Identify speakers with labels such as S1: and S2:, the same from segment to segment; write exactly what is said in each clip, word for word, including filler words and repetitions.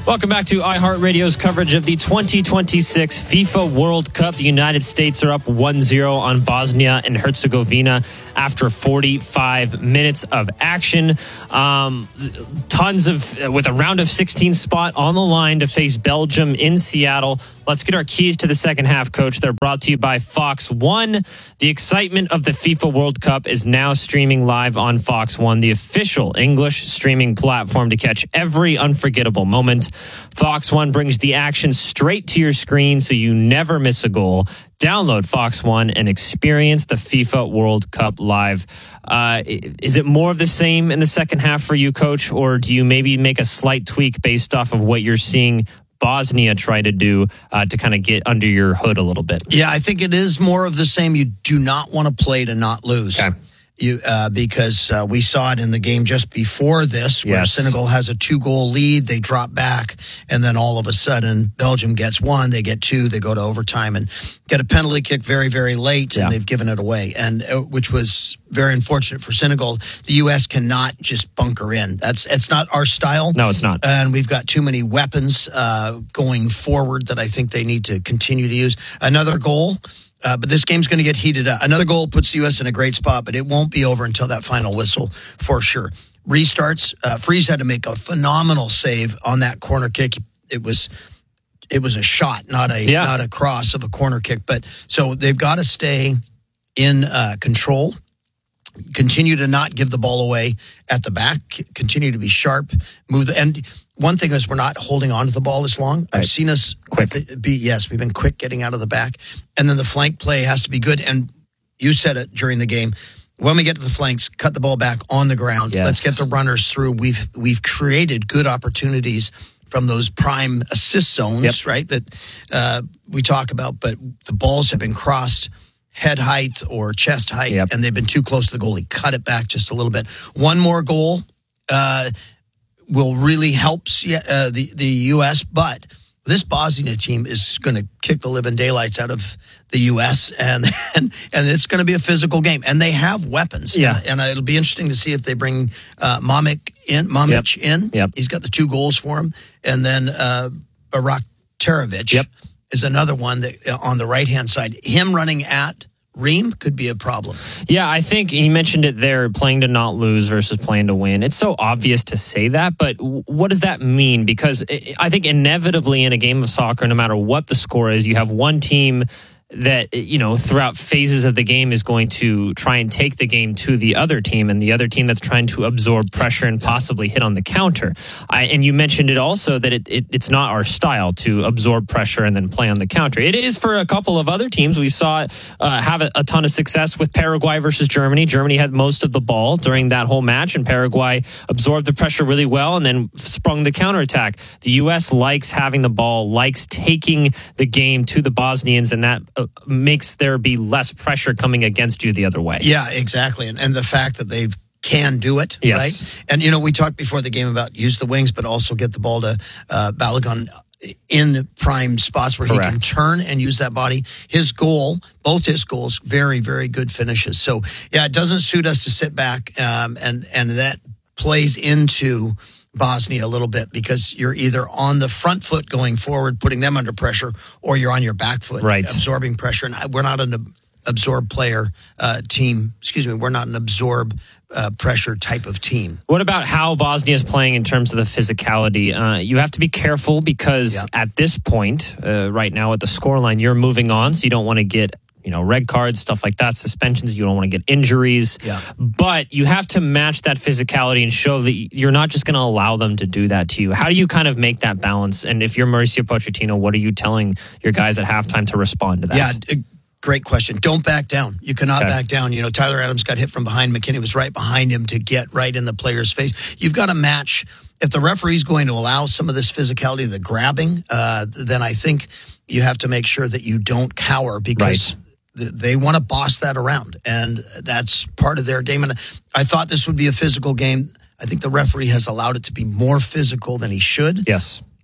S1: Welcome back to iHeartRadio's coverage of the twenty twenty-six FIFA World Cup. The United States are up one zero on Bosnia and Herzegovina after forty-five minutes of action. Um, tons of, with a round of sixteen spot on the line to face Belgium in Seattle. Let's get our keys to the second half, Coach. They're brought to you by Fox One. The excitement of the FIFA World Cup is now streaming live on Fox One, the official English streaming platform to catch every unforgettable moment. Fox One brings the action straight to your screen so you never miss a goal. Download Fox One and experience the FIFA World Cup live. Uh, is it more of the same in the second half for you, Coach, or do you maybe make a slight tweak based off of what you're seeing Bosnia try to do uh, to kind of get under your hood a little bit?
S2: Yeah, I think it is more of the same. You do not want to play to not lose. Okay. You, uh, because uh, we saw it in the game just before this, where
S1: yes.
S2: Senegal has a two-goal lead, they drop back, and then all of a sudden, Belgium gets one, they get two, they go to overtime and get a penalty kick very, very late, yeah. and they've given it away, and uh, which was very unfortunate for Senegal. The U S cannot just bunker in. That's it's not our style.
S1: No, it's not.
S2: And we've got too many weapons uh, going forward that I think they need to continue to use. Another goal. Uh, but this game's going to get heated up. Another goal puts the U S in a great spot, but it won't be over until that final whistle for sure. Restarts. Uh, Freeze had to make a phenomenal save on that corner kick. It was it was a shot, not a yeah. not a cross of a corner kick. But so they've got to stay in uh, control. Continue to not give the ball away at the back. Continue to be sharp. Move the and. One thing is we're not holding on to the ball as long. I've
S1: right.
S2: seen us
S1: quick.
S2: Be yes, we've been quick getting out of the back, and then the flank play has to be good. And you said it during the game. When we get to the flanks, cut the ball back on the ground.
S1: Yes.
S2: Let's get the runners through. We've we've created good opportunities from those prime assist zones,
S1: yep.
S2: right? That uh, we talk about, but the balls have been crossed head height or chest height,
S1: yep.
S2: and they've been too close to the goalie. Cut it back just a little bit. One more goal. Uh, will really help uh, the, the U S, but this Bosnia team is going to kick the living daylights out of the U S, and and, and it's going to be a physical game. And they have weapons.
S1: Yeah.
S2: And, and it'll be interesting to see if they bring uh, Mamic in, Mamic
S1: yep.
S2: in.
S1: Yep.
S2: He's got the two goals for him. And then uh, Barak Terovic
S1: yep.
S2: is another one that uh, on the right-hand side. Him running at Ream could be a problem.
S1: Yeah, I think you mentioned it there, playing to not lose versus playing to win. It's so obvious to say that, but what does that mean? Because I think inevitably in a game of soccer, no matter what the score is, you have one team that, you know, throughout phases of the game is going to try and take the game to the other team, and the other team that's trying to absorb pressure and possibly hit on the counter. I, and you mentioned it also that it, it, it's not our style to absorb pressure and then play on the counter. It is for a couple of other teams. We saw it uh, have a, a ton of success with Paraguay versus Germany. Germany had most of the ball during that whole match, and Paraguay absorbed the pressure really well and then sprung the counterattack. The U S likes having the ball, likes taking the game to the Bosnians, and that makes there be less pressure coming against you the other way.
S2: Yeah, exactly. And, and the fact that they can do it,
S1: yes.
S2: right? And, you know, we talked before the game about use the wings, but also get the ball to uh, Balogun in prime spots where Correct. He can turn and use that body. His goal, both his goals, very, very good finishes. So, yeah, it doesn't suit us to sit back, um, and, and that plays into Bosnia a little bit because you're either on the front foot going forward, putting them under pressure, or you're on your back foot,
S1: right.
S2: absorbing pressure. And we're not an absorb player uh, team. Excuse me, we're not an absorb uh, pressure type of team.
S1: What about how Bosnia is playing in terms of the physicality? Uh, you have to be careful because yeah. at this point, uh, right now at the scoreline, you're moving on, so you don't want to get you know, red cards, stuff like that, suspensions. You don't want to get injuries.
S2: Yeah.
S1: But you have to match that physicality and show that you're not just going to allow them to do that to you. How do you kind of make that balance? And if you're Mauricio Pochettino, what are you telling your guys at halftime to respond to that?
S2: Yeah, great question. Don't back down. You cannot
S1: okay.
S2: back down. You know, Tyler Adams got hit from behind. McKinney was right behind him to get right in the player's face. You've got to match. If the referee's going to allow some of this physicality, the grabbing, uh, then I think you have to make sure that you don't cower because...
S1: Right.
S2: They want to boss that around, and that's part of their game. And I thought this would be a physical game. I think the referee has allowed it to be more physical than he should.
S1: Yes.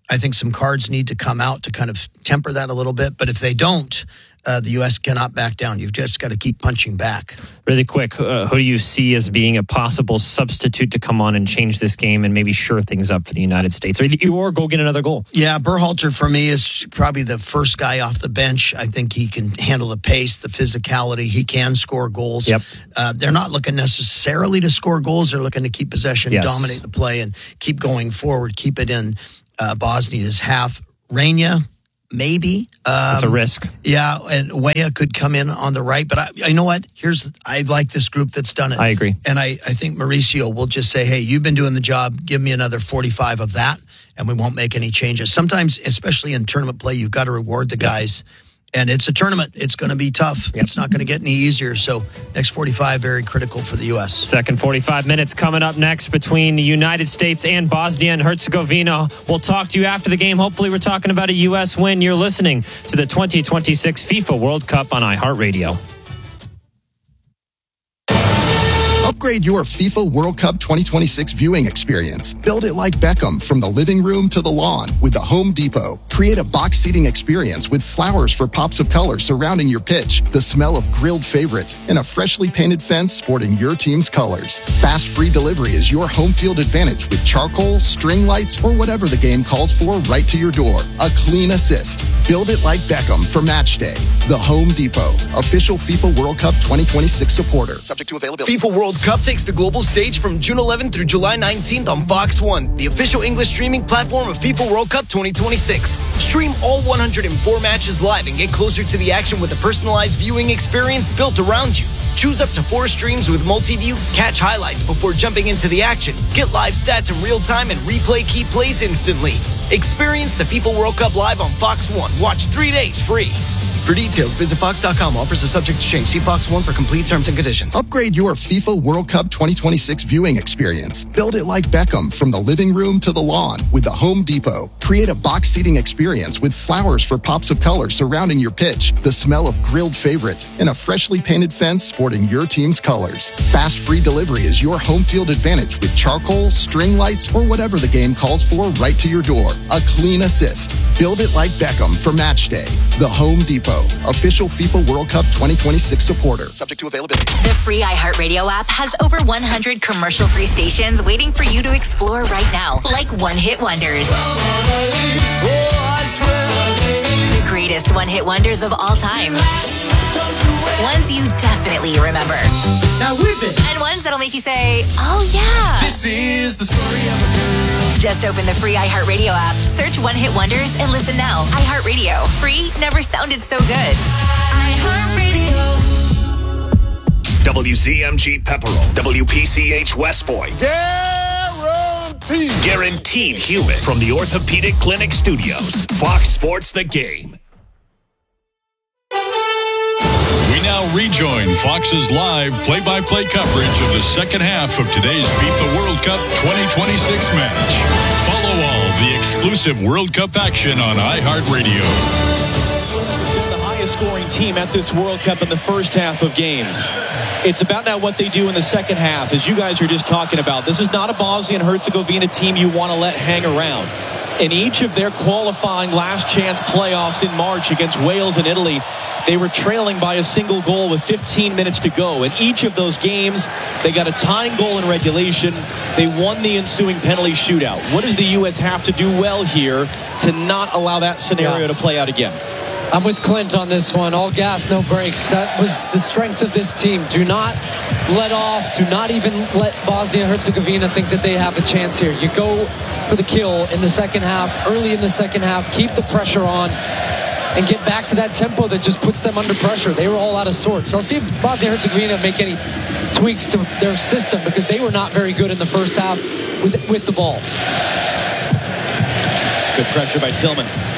S2: I think some cards need to come out to kind of temper that a little bit. But if they don't, uh, the U S cannot back down. You've just got to keep punching back.
S1: Really quick, uh, who do you see as being a possible substitute to come on and change this game and maybe shore things up for the United States? Or, or go get another goal?
S2: Yeah, Berhalter for me is probably the first guy off the bench. I think he can handle the pace, the physicality. He can score goals.
S1: Yep.
S2: Uh, they're not looking necessarily to score goals. They're looking to keep possession,
S1: yes.
S2: dominate the play, and keep going forward, keep it in uh, Bosnia's half. Reina, maybe. Um,
S1: it's a risk.
S2: Yeah, and Weah could come in on the right. But I, you know what? Here's I like this group that's done it.
S1: I agree.
S2: And I, I think Mauricio will just say, hey, you've been doing the job. Give me another forty-five of that, and we won't make any changes. Sometimes, especially in tournament play, you've got to reward the guys. And it's a tournament. It's going to be tough. It's not going to get any easier. So next forty-five, very critical for the U S.
S1: Second forty-five minutes coming up next between the United States and Bosnia and Herzegovina. We'll talk to you after the game. Hopefully we're talking about a U S win. You're listening to the twenty twenty-six FIFA World Cup on iHeartRadio.
S3: Upgrade your FIFA World Cup twenty twenty-six viewing experience. Build it like Beckham from the living room to the lawn with the Home Depot. Create a box seating experience with flowers for pops of color surrounding your pitch, the smell of grilled favorites, and a freshly painted fence sporting your team's colors. Fast free delivery is your home field advantage with charcoal, string lights, or whatever the game calls for right to your door. A clean assist. Build it like Beckham for match day. The Home Depot, official FIFA World Cup twenty twenty-six supporter. Subject to availability.
S4: FIFA World Cup takes the global stage from June eleventh through July nineteenth on Fox one, the official English streaming platform of FIFA World Cup twenty twenty-six. Stream all one hundred four matches live and get closer to the action with a personalized viewing experience built around you. Choose up to four streams with multi-view, catch highlights before jumping into the action, get live stats in real time, and replay key plays instantly. Experience the FIFA World Cup live on Fox one. Watch three days free. For details, visit fox dot com. Offers are subject to change. See Fox one for complete terms and conditions.
S3: Upgrade your FIFA World Cup twenty twenty-six viewing experience. Build it like Beckham from the living room to the lawn with the Home Depot. Create a box seating experience with flowers for pops of color surrounding your pitch, the smell of grilled favorites, and a freshly painted fence sporting your team's colors. Fast free delivery is your home field advantage with charcoal, string lights, or whatever the game calls for right to your door. A clean assist. Build it like Beckham for match day. The Home Depot, official FIFA World Cup twenty twenty-six supporter. Subject to availability.
S5: The free iHeartRadio app has over one hundred commercial-free stations waiting for you to explore right now, like One Hit Wonders. The greatest one-hit wonders of all time. Ones you definitely remember.
S6: Now whip it.
S5: And ones that'll make you say, oh yeah.
S6: This is the story of a girl.
S5: Just open the free iHeartRadio app, search One Hit Wonders, and listen now. iHeartRadio. Free never sounded so good. iHeartRadio.
S7: W Z M G Pepperell. W P C H West Point.
S8: Guaranteed.
S7: Guaranteed human. From the Orthopedic Clinic Studios. Fox Sports The Game.
S9: We now rejoin Fox's live play-by-play coverage of the second half of today's FIFA World Cup twenty twenty-six match. Follow all the exclusive World Cup action on iHeartRadio.
S10: The highest scoring team at this World Cup in the first half of games. It's about now what they do in the second half, as you guys are just talking about. This is not a Bosnia and Herzegovina team you want to let hang around. In each of their qualifying last chance playoffs in March against Wales and Italy, they were trailing by a single goal with fifteen minutes to go. In each of those games, they got a tying goal in regulation. They won the ensuing penalty shootout. What does the U S have to do well here to not allow that scenario yeah. to play out again?
S11: I'm with Clint on this one. All gas, no brakes. That was the strength of this team. Do not let off. Do not even let Bosnia and Herzegovina think that they have a chance here. You go for the kill in the second half, early in the second half. Keep the pressure on and get back to that tempo that just puts them under pressure. They were all out of sorts. I'll see if Bosnia and Herzegovina make any tweaks to their system, because they were not very good in the first half with, with the ball.
S10: Good pressure by Tillman.